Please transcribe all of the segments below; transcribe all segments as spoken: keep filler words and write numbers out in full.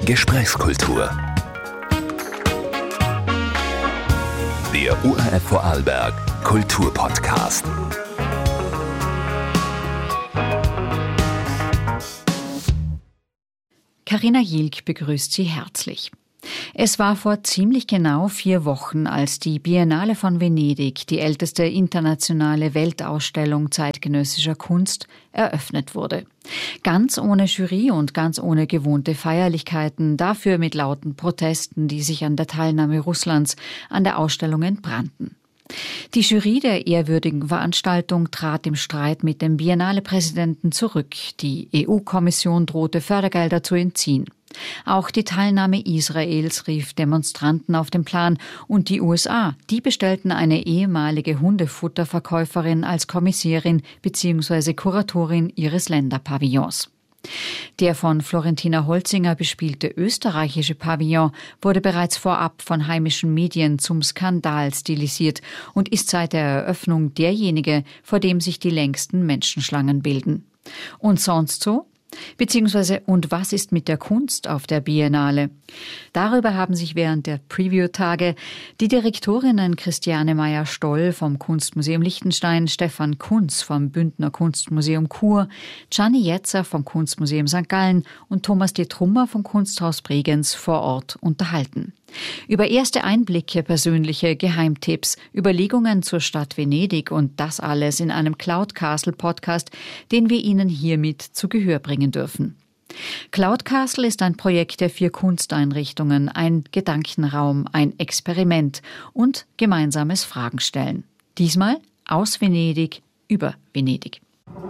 Gesprächskultur. Der U R F Vorarlberg Kulturpodcast. Carina Jilk begrüßt Sie herzlich. Es war vor ziemlich genau vier Wochen, als die Biennale von Venedig, die älteste internationale Weltausstellung zeitgenössischer Kunst, eröffnet wurde. Ganz ohne Jury und ganz ohne gewohnte Feierlichkeiten, dafür mit lauten Protesten, die sich an der Teilnahme Russlands an der Ausstellung entbrannten. Die Jury der ehrwürdigen Veranstaltung trat im Streit mit dem Biennale-Präsidenten zurück. Die E U-Kommission drohte Fördergelder zu entziehen. Auch die Teilnahme Israels rief Demonstranten auf den Plan und die U S A, die bestellten eine ehemalige Hundefutterverkäuferin als Kommissärin bzw. Kuratorin ihres Länderpavillons. Der von Florentina Holzinger bespielte österreichische Pavillon wurde bereits vorab von heimischen Medien zum Skandal stilisiert und ist seit der Eröffnung derjenige, vor dem sich die längsten Menschenschlangen bilden. Und sonst so? Beziehungsweise, und was ist mit der Kunst auf der Biennale? Darüber haben sich während der Preview-Tage die Direktorinnen Christiane Meyer-Stoll vom Kunstmuseum Liechtenstein, Stefan Kunz vom Bündner Kunstmuseum Chur, Gianni Jetzer vom Kunstmuseum Sankt Gallen und Thomas D. Trummer vom Kunsthaus Bregenz vor Ort unterhalten. Über erste Einblicke, persönliche Geheimtipps, Überlegungen zur Stadt Venedig und das alles in einem Cloud Castle Podcast, den wir Ihnen hiermit zu Gehör bringen dürfen. Cloud Castle ist ein Projekt der vier Kunsteinrichtungen, ein Gedankenraum, ein Experiment und gemeinsames Fragenstellen. Diesmal aus Venedig über Venedig.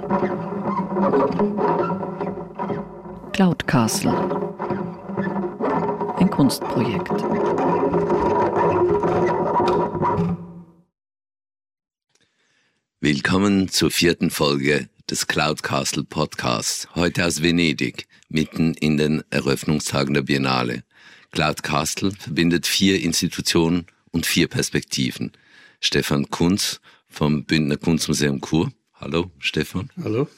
Cloud Castle. Ein Kunstprojekt. Willkommen zur vierten Folge des Cloud Castle Podcasts. Heute aus Venedig, mitten in den Eröffnungstagen der Biennale. Cloud Castle verbindet vier Institutionen und vier Perspektiven. Stefan Kunz vom Bündner Kunstmuseum Chur. Hallo, Stefan. Hallo.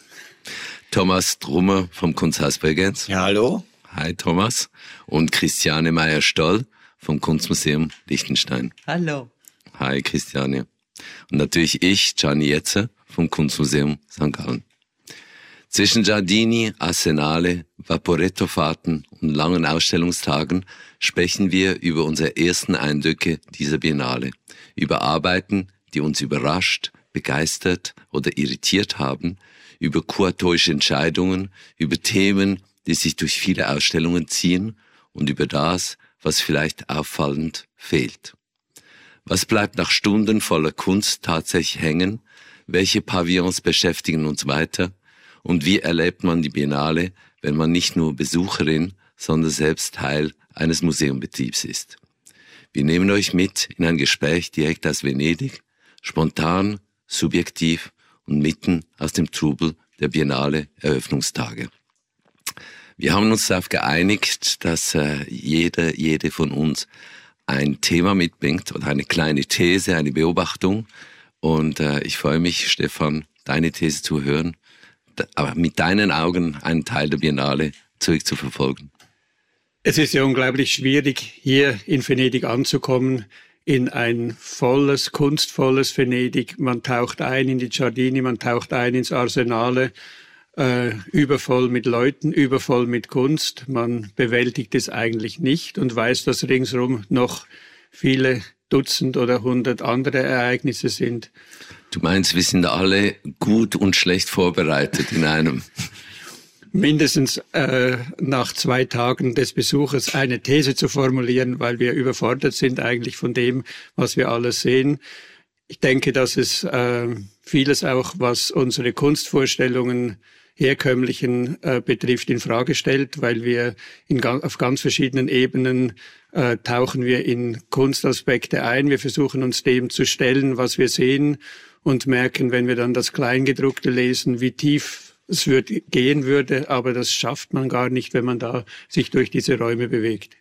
Thomas Trummer vom Kunsthaus Bregenz. Ja, hallo. Hi Thomas. Und Christiane Meyer-Stoll vom Kunstmuseum Liechtenstein. Hallo. Hi Christiane. Und natürlich ich, Gianni Jetzer vom Kunstmuseum Sankt Gallen. Zwischen Giardini, Arsenale, Vaporetto-Fahrten und langen Ausstellungstagen sprechen wir über unsere ersten Eindrücke dieser Biennale, über Arbeiten, die uns überrascht, begeistert oder irritiert haben, über kuratorische Entscheidungen, über Themen, die sich durch viele Ausstellungen ziehen und über das, was vielleicht auffallend fehlt. Was bleibt nach Stunden voller Kunst tatsächlich hängen? Welche Pavillons beschäftigen uns weiter? Und wie erlebt man die Biennale, wenn man nicht nur Besucherin, sondern selbst Teil eines Museumbetriebs ist? Wir nehmen euch mit in ein Gespräch direkt aus Venedig, spontan, subjektiv und mitten aus dem Trubel der Biennale-Eröffnungstage. Wir haben uns darauf geeinigt, dass äh, jeder, jede von uns ein Thema mitbringt oder eine kleine These, eine Beobachtung. Und äh, ich freue mich, Stefan, deine These zu hören, d- aber mit deinen Augen einen Teil der Biennale zurückzuverfolgen. Es ist ja unglaublich schwierig, hier in Venedig anzukommen, in ein volles, kunstvolles Venedig. Man taucht ein in die Giardini, man taucht ein ins Arsenale, äh, übervoll mit Leuten, übervoll mit Kunst. Man bewältigt es eigentlich nicht und weiß, dass ringsherum noch viele Dutzend oder hundert andere Ereignisse sind. Du meinst, wir sind alle gut und schlecht vorbereitet in einem? Mindestens äh, nach zwei Tagen des Besuches eine These zu formulieren, weil wir überfordert sind eigentlich von dem, was wir alles sehen. Ich denke, dass es äh, vieles auch, was unsere Kunstvorstellungen herkömmlichen äh, betrifft, in Frage stellt, weil wir in, auf ganz verschiedenen Ebenen äh, tauchen wir in Kunstaspekte ein. Wir versuchen uns dem zu stellen, was wir sehen und merken, wenn wir dann das Kleingedruckte lesen, wie tief es wird, gehen würde, aber das schafft man gar nicht, wenn man da sich durch diese Räume bewegt.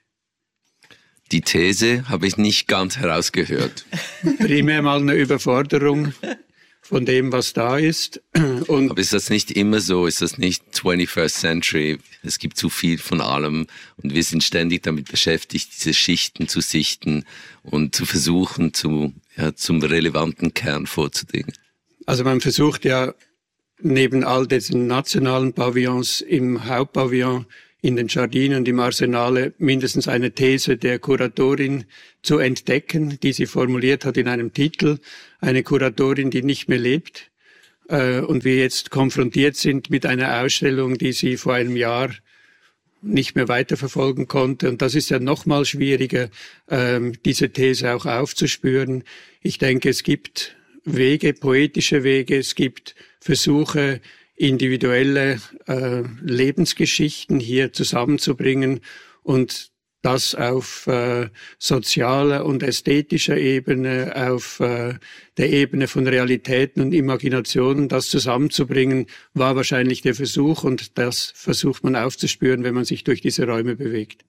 Die These habe ich nicht ganz herausgehört. Primär mal eine Überforderung von dem, was da ist. Und aber ist das nicht immer so? Ist das nicht twenty-first century? Es gibt zu viel von allem und wir sind ständig damit beschäftigt, diese Schichten zu sichten und zu versuchen, zu, ja, zum relevanten Kern vorzudringen. Also man versucht ja neben all diesen nationalen Pavillons im Hauptpavillon, in den Giardini und im Arsenale mindestens eine These der Kuratorin zu entdecken, die sie formuliert hat in einem Titel. Eine Kuratorin, die nicht mehr lebt. Äh, und wir jetzt konfrontiert sind mit einer Ausstellung, die sie vor einem Jahr nicht mehr weiterverfolgen konnte. Und das ist ja noch mal schwieriger, äh, diese These auch aufzuspüren. Ich denke, es gibt Wege, poetische Wege, es gibt Versuche, individuelle äh, Lebensgeschichten hier zusammenzubringen und das auf äh, sozialer und ästhetischer Ebene, auf äh, der Ebene von Realitäten und Imaginationen, das zusammenzubringen, war wahrscheinlich der Versuch und das versucht man aufzuspüren, wenn man sich durch diese Räume bewegt.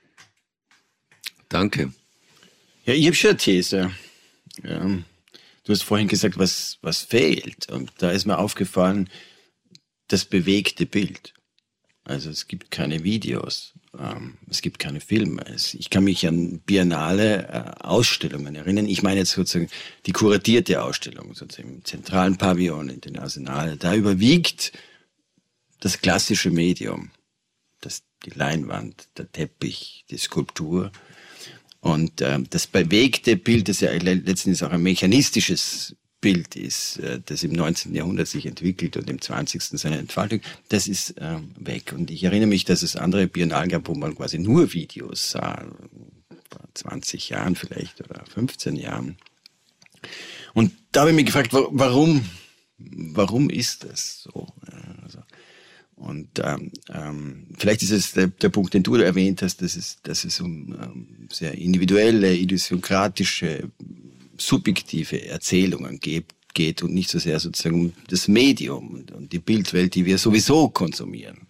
Danke. Ja, ich habe schon eine These. Ja, du hast vorhin gesagt, was, was fehlt. Und da ist mir aufgefallen, das bewegte Bild. Also es gibt keine Videos, ähm, es gibt keine Filme. Es, ich kann mich an biennale äh, Ausstellungen erinnern. Ich meine jetzt sozusagen die kuratierte Ausstellung, sozusagen im zentralen Pavillon, in den Arsenalen. Da überwiegt das klassische Medium, das, die Leinwand, der Teppich, die Skulptur. Und ähm, das bewegte Bild, das ja letztendlich auch ein mechanistisches Bild ist, das im neunzehnten Jahrhundert sich entwickelt und im zwanzigsten seine Entfaltung, das ist ähm, weg. Und ich erinnere mich, dass es andere Biennalen gab, wo man quasi nur Videos sah, vor zwanzig Jahren vielleicht oder fünfzehn Jahren. Und da habe ich mich gefragt, warum, warum ist das so? Also, und ähm, ähm, vielleicht ist es der, der Punkt, den du erwähnt hast, dass es, dass es um ähm, sehr individuelle, idiosynkratische, subjektive Erzählungen geht, geht und nicht so sehr sozusagen um das Medium und, und die Bildwelt, die wir sowieso konsumieren.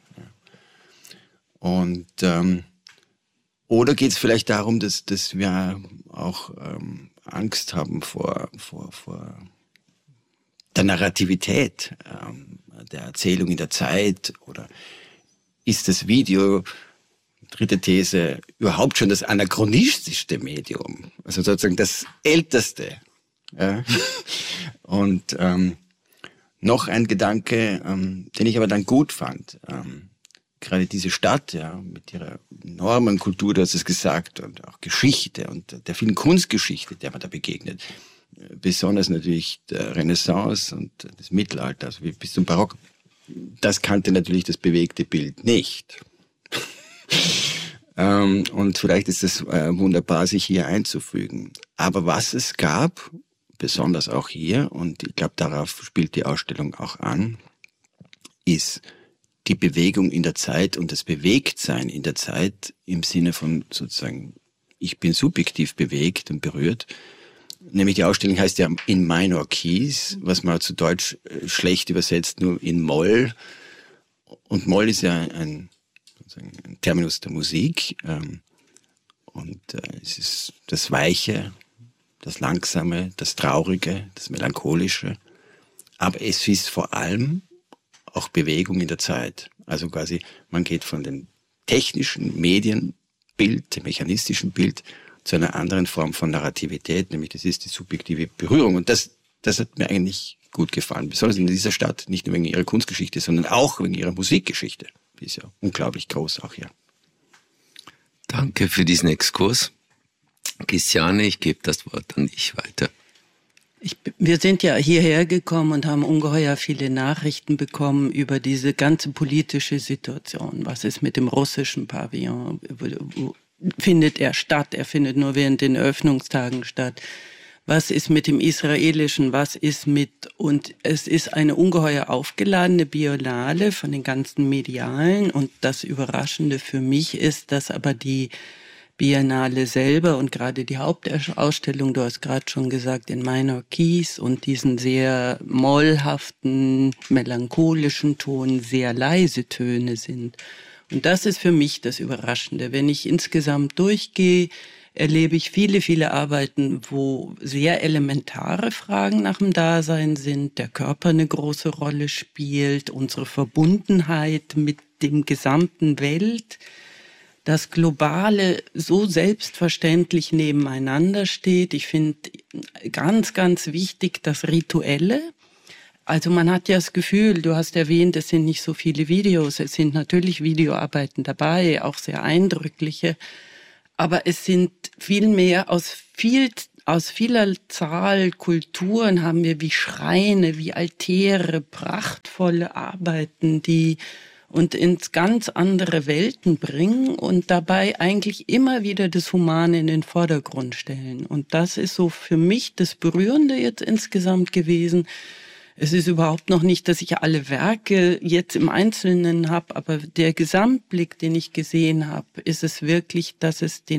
Und ähm, oder geht es vielleicht darum, dass, dass wir auch ähm, Angst haben vor, vor, vor der Narrativität ähm, der Erzählung in der Zeit? Oder ist das Video, dritte These, überhaupt schon das anachronistischste Medium, also sozusagen das älteste? Ja. Und ähm, noch ein Gedanke, ähm, den ich aber dann gut fand, ähm, gerade diese Stadt, ja, mit ihrer enormen Kultur, du hast es gesagt, und auch Geschichte und der vielen Kunstgeschichte, der man da begegnet, besonders natürlich der Renaissance und des Mittelalters, wie bis zum Barock, das kannte natürlich das bewegte Bild nicht. ähm, und vielleicht ist es äh, wunderbar, sich hier einzufügen. Aber was es gab, besonders auch hier, und ich glaube, darauf spielt die Ausstellung auch an, ist die Bewegung in der Zeit und das Bewegtsein in der Zeit im Sinne von sozusagen, ich bin subjektiv bewegt und berührt. Nämlich die Ausstellung heißt ja in Minor Keys, was man zu Deutsch schlecht übersetzt, nur in Moll. Und Moll ist ja ein, sozusagen ein Terminus der Musik. Und es ist das Weiche, das Langsame, das Traurige, das Melancholische. Aber es ist vor allem auch Bewegung in der Zeit. Also quasi, man geht von dem technischen Medienbild, dem mechanistischen Bild, zu einer anderen Form von Narrativität, nämlich das ist die subjektive Berührung. Und das, das hat mir eigentlich gut gefallen, besonders in dieser Stadt, nicht nur wegen ihrer Kunstgeschichte, sondern auch wegen ihrer Musikgeschichte. Die ist ja unglaublich groß auch hier. Danke für diesen Exkurs. Christiane, ich gebe das Wort an dich weiter. Ich, wir sind ja hierher gekommen und haben ungeheuer viele Nachrichten bekommen über diese ganze politische Situation. Was ist mit dem russischen Pavillon? Findet er statt? Er findet nur während den Eröffnungstagen statt. Was ist mit dem israelischen? Was ist mit, und es ist eine ungeheuer aufgeladene Biennale von den ganzen Medialen. Und das Überraschende für mich ist, dass aber die Biennale selber und gerade die Hauptausstellung, du hast gerade schon gesagt, in Minor Keys und diesen sehr mollhaften, melancholischen Ton sehr leise Töne sind. Und das ist für mich das Überraschende. Wenn ich insgesamt durchgehe, erlebe ich viele, viele Arbeiten, wo sehr elementare Fragen nach dem Dasein sind, der Körper eine große Rolle spielt, unsere Verbundenheit mit dem gesamten Welt, das Globale so selbstverständlich nebeneinander steht. Ich finde ganz, ganz wichtig das Rituelle. Also man hat ja das Gefühl, du hast erwähnt, es sind nicht so viele Videos, es sind natürlich Videoarbeiten dabei, auch sehr eindrückliche, aber es sind viel mehr aus viel, aus vieler Zahl Kulturen haben wir wie Schreine, wie Altäre, prachtvolle Arbeiten, die uns ins ganz andere Welten bringen und dabei eigentlich immer wieder das Humane in den Vordergrund stellen. Und das ist so für mich das Berührende jetzt insgesamt gewesen. Es ist überhaupt noch nicht, dass ich alle Werke jetzt im Einzelnen habe, aber der Gesamtblick, den ich gesehen habe, ist es wirklich, dass es den